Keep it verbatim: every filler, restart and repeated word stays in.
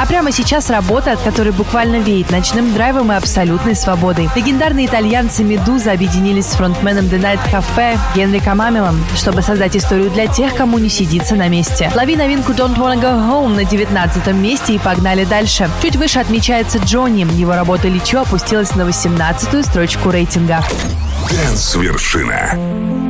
прямо сейчас работа, от которой буквально веет ночным драйвом и абсолютной свободой. Легендарные итальянцы «Медуза» объединились с фронтменом The Night Cafe Генриком Мамелом, чтобы создать историю для тех, кому не сидится на месте. Лови новинку Don't Wanna Go Home на девятнадцатом месте и погнали дальше. Чуть выше отмечается Джонни. Его работа «Лечу» опустилась на восемнадцатую строчку рейтинга. Дэнс-вершина.